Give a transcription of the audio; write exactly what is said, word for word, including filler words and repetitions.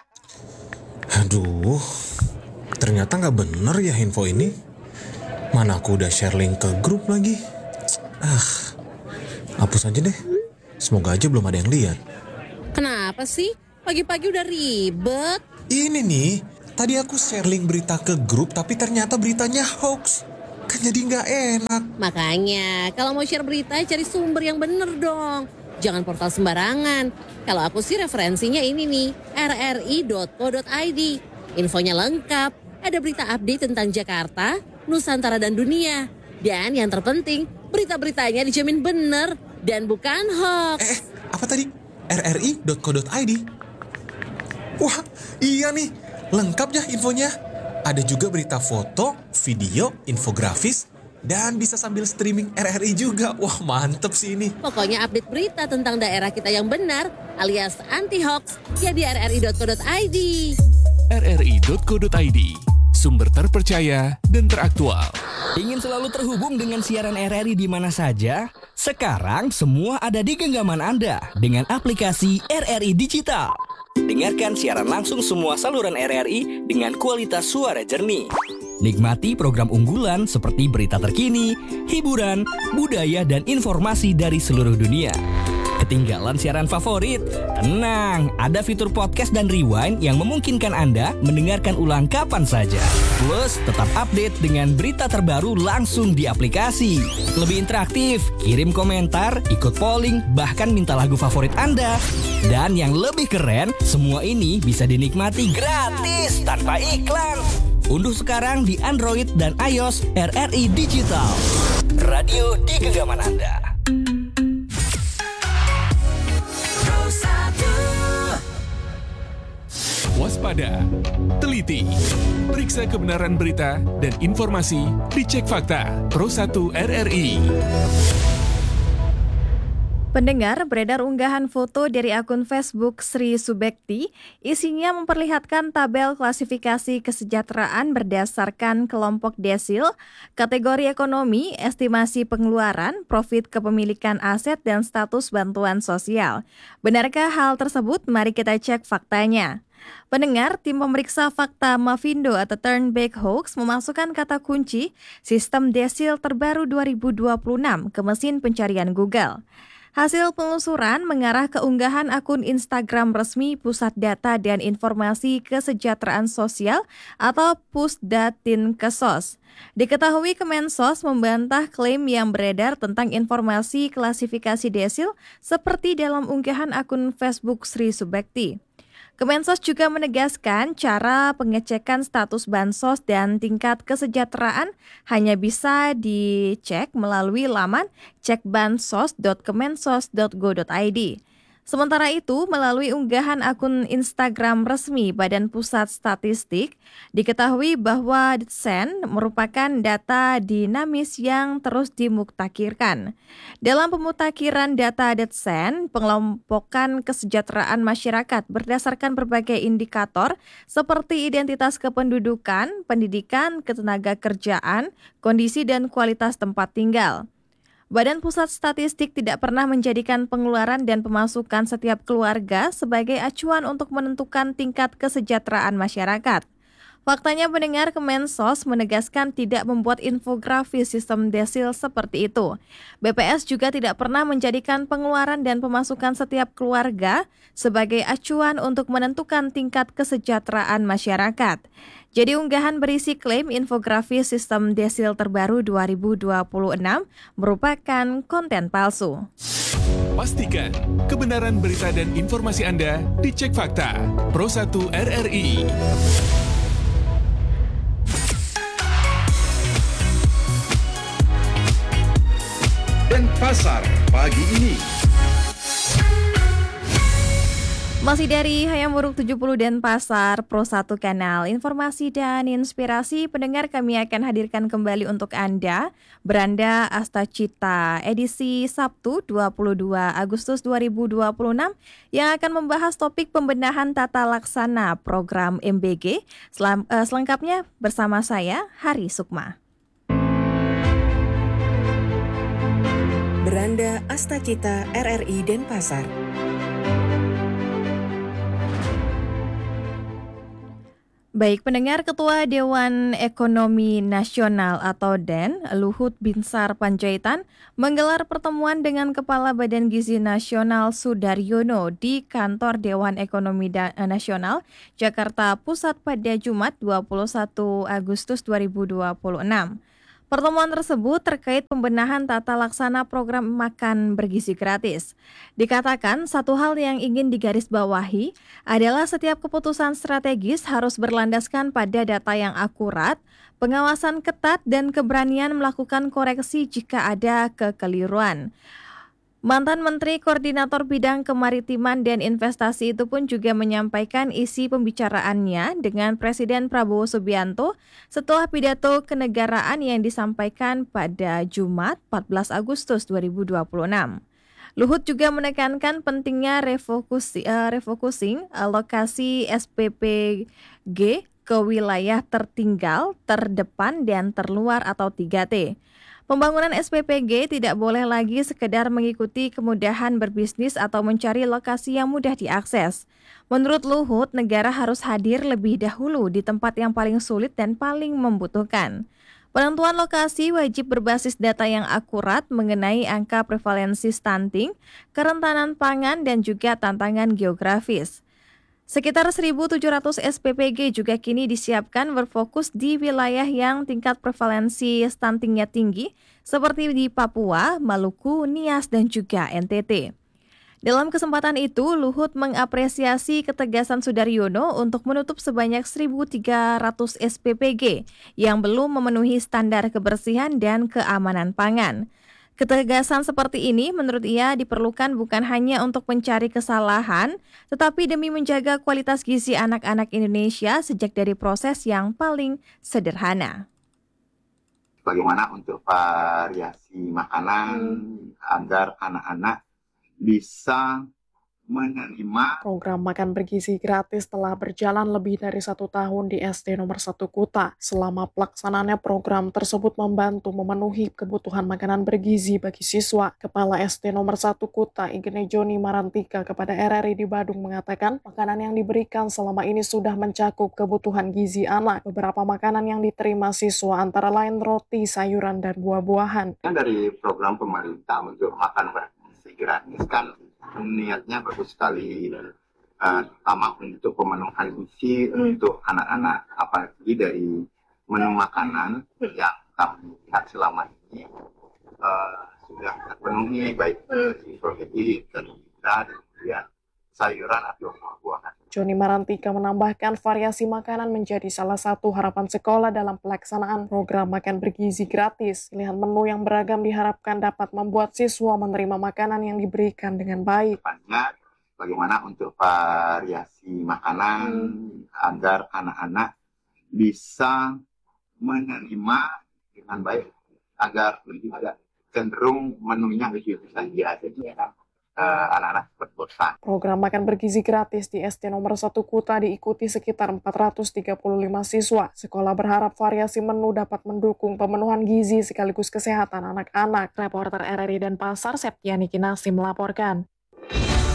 Aduh, ternyata gak bener ya info ini. Mana aku udah share link ke grup lagi. Ah, hapus aja deh. Semoga aja belum ada yang lihat. Kenapa sih? Pagi-pagi udah ribet. Ini nih, tadi aku share link berita ke grup tapi ternyata beritanya hoax. Kan jadi gak enak. Makanya, kalau mau share berita cari sumber yang bener dong. Jangan portal sembarangan. Kalau aku sih referensinya ini nih, r r i dot co dot i d. Infonya lengkap, ada berita update tentang Jakarta, Nusantara dan dunia. Dan yang terpenting, berita-beritanya dijamin bener dan bukan hoax. Eh, eh apa tadi? r r i dot co dot i d. Wah, iya nih, lengkap ya infonya. Ada juga berita foto, video, infografis, dan bisa sambil streaming R R I juga. Wah, mantep sih ini. Pokoknya update berita tentang daerah kita yang benar alias anti-hoax ya di r r i dot co dot i d. r r i dot co dot i d, sumber terpercaya dan teraktual. Ingin selalu terhubung dengan siaran R R I di mana saja? Sekarang semua ada di genggaman Anda dengan aplikasi R R I Digital. Dengarkan siaran langsung semua saluran R R I dengan kualitas suara jernih. Nikmati program unggulan seperti berita terkini, hiburan, budaya, dan informasi dari seluruh dunia. Ketinggalan siaran favorit? Tenang, ada fitur podcast dan rewind yang memungkinkan Anda mendengarkan ulang kapan saja. Plus, tetap update dengan berita terbaru langsung di aplikasi. Lebih interaktif, kirim komentar, ikut polling, bahkan minta lagu favorit Anda. Dan yang lebih keren, semua ini bisa dinikmati gratis tanpa iklan. Unduh sekarang di Android dan iOS R R I Digital. Radio di genggaman Anda. Waspada, teliti, periksa kebenaran berita dan informasi, dicek fakta. Pro satu R R I. Pendengar, beredar unggahan foto dari akun Facebook Sri Subekti, isinya memperlihatkan tabel klasifikasi kesejahteraan berdasarkan kelompok desil, kategori ekonomi, estimasi pengeluaran, profit kepemilikan aset, dan status bantuan sosial. Benarkah hal tersebut? Mari kita cek faktanya. Pendengar, tim pemeriksa fakta Mavindo atau Turnback Hoax memasukkan kata kunci sistem desil terbaru dua ribu dua puluh enam ke mesin pencarian Google. Hasil penelusuran mengarah ke unggahan akun Instagram resmi Pusat Data dan Informasi Kesejahteraan Sosial atau Pusdatinkesos. Diketahui Kemensos membantah klaim yang beredar tentang informasi klasifikasi desil seperti dalam unggahan akun Facebook Sri Subekti. Kemensos juga menegaskan cara pengecekan status bansos dan tingkat kesejahteraan hanya bisa dicek melalui laman cek bansos dot kemensos dot go dot i d. Sementara itu, melalui unggahan akun Instagram resmi Badan Pusat Statistik, diketahui bahwa Detsen merupakan data dinamis yang terus dimuktakirkan. Dalam pemutakhiran data Detsen, pengelompokan kesejahteraan masyarakat berdasarkan berbagai indikator seperti identitas kependudukan, pendidikan, ketenaga kerjaan, kondisi dan kualitas tempat tinggal. Badan Pusat Statistik tidak pernah menjadikan pengeluaran dan pemasukan setiap keluarga sebagai acuan untuk menentukan tingkat kesejahteraan masyarakat. Faktanya pendengar, Kemensos menegaskan tidak membuat infografis sistem desil seperti itu. B P S juga tidak pernah menjadikan pengeluaran dan pemasukan setiap keluarga sebagai acuan untuk menentukan tingkat kesejahteraan masyarakat. Jadi unggahan berisi klaim infografis sistem desil terbaru dua ribu dua puluh enam merupakan konten palsu. Pastikan kebenaran berita dan informasi Anda dicek fakta. Pro satu R R I. Denpasar pagi ini. Masih dari Hayam Buruk tujuh puluh Denpasar, Pro satu Kanal Informasi dan Inspirasi, pendengar kami akan hadirkan kembali untuk Anda Beranda Astacita edisi Sabtu dua puluh dua Agustus dua ribu dua puluh enam yang akan membahas topik pembenahan tata laksana program M B G. Selam, uh, selengkapnya bersama saya, Hari Sukma. Beranda Astacita R R I Denpasar. Baik, pendengar, Ketua Dewan Ekonomi Nasional atau D E N, Luhut Binsar Panjaitan, menggelar pertemuan dengan Kepala Badan Gizi Nasional Sudaryono di Kantor Dewan Ekonomi Da- Nasional, Jakarta Pusat pada Jumat dua puluh satu Agustus dua ribu dua puluh enam. Pertemuan tersebut terkait pembenahan tata laksana program makan bergizi gratis. Dikatakan satu hal yang ingin digarisbawahi adalah setiap keputusan strategis harus berlandaskan pada data yang akurat, pengawasan ketat, dan keberanian melakukan koreksi jika ada kekeliruan. Mantan Menteri Koordinator Bidang Kemaritiman dan Investasi itu pun juga menyampaikan isi pembicaraannya dengan Presiden Prabowo Subianto setelah pidato kenegaraan yang disampaikan pada Jumat empat belas Agustus dua ribu dua puluh enam. Luhut juga menekankan pentingnya refokusi, uh, refocusing alokasi S P P G ke wilayah tertinggal, terdepan, dan terluar atau tiga T. Pembangunan S P P G tidak boleh lagi sekedar mengikuti kemudahan berbisnis atau mencari lokasi yang mudah diakses. Menurut Luhut, negara harus hadir lebih dahulu di tempat yang paling sulit dan paling membutuhkan. Penentuan lokasi wajib berbasis data yang akurat mengenai angka prevalensi stunting, kerentanan pangan, dan juga tantangan geografis. Sekitar seribu tujuh ratus S P P G juga kini disiapkan berfokus di wilayah yang tingkat prevalensi stuntingnya tinggi, seperti di Papua, Maluku, Nias, dan juga N T T. Dalam kesempatan itu, Luhut mengapresiasi ketegasan Sudaryono untuk menutup sebanyak seribu tiga ratus S P P G yang belum memenuhi standar kebersihan dan keamanan pangan. Ketegasan seperti ini menurut ia diperlukan bukan hanya untuk mencari kesalahan, tetapi demi menjaga kualitas gizi anak-anak Indonesia sejak dari proses yang paling sederhana. Bagaimana untuk variasi makanan hmm. agar anak-anak bisa menerima program makan bergizi gratis telah berjalan lebih dari satu tahun di S D nomor satu Kuta. Selama pelaksanaannya program tersebut membantu memenuhi kebutuhan makanan bergizi bagi siswa. Kepala S D nomor satu Kuta, Igene Joni Marantika kepada R R I di Badung mengatakan makanan yang diberikan selama ini sudah mencakup kebutuhan gizi anak. Beberapa makanan yang diterima siswa antara lain roti, sayuran, dan buah-buahan. Dari program pemerintah untuk makan bergizi gratis kan niatnya bagus sekali, uh, terutama untuk pemenuhan gizi hmm. untuk anak-anak, apalagi dari menu makanan hmm. yang kami lihat selama ini uh, sudah terpenuhi baik dari protein, karbohidrat, dan kemudian sayuran atau buah-buahan. Joni Marantika menambahkan variasi makanan menjadi salah satu harapan sekolah dalam pelaksanaan program makan bergizi gratis. Pilihan menu yang beragam diharapkan dapat membuat siswa menerima makanan yang diberikan dengan baik. Bagaimana untuk variasi makanan hmm. agar anak-anak bisa menerima dengan baik, agar lebih ada cenderung menunya lebih saja. Uh, anak-anak berbosan. Program makan bergizi gratis di S D nomor satu Kuta diikuti sekitar empat ratus tiga puluh lima siswa. Sekolah berharap variasi menu dapat mendukung pemenuhan gizi sekaligus kesehatan anak-anak. Reporter R R I Denpasar, Septiani Kinasi melaporkan.